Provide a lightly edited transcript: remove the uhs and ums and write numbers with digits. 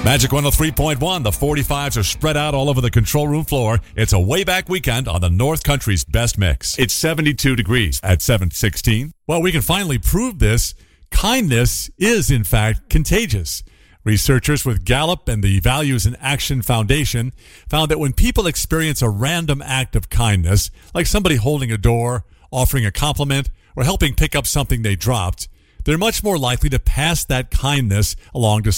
Magic 103.1. The 45s are spread out all over the control room floor. It's a way back weekend on the North Country's best mix. It's 72 degrees at 716. Well, we can finally prove this. Kindness is, in fact, contagious. Researchers with Gallup and the Values in Action Foundation found that when people experience a random act of kindness, like somebody holding a door, offering a compliment, or helping pick up something they dropped, they're much more likely to pass that kindness along to